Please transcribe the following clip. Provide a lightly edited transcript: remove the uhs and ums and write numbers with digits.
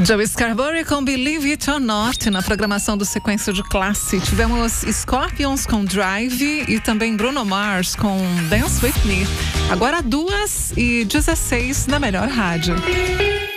Joe Scarborough com Believe It or Not na programação do Sequência de Classe. Tivemos Scorpions com Drive e também Bruno Mars com Dance With Me. Agora 2h16 na melhor rádio.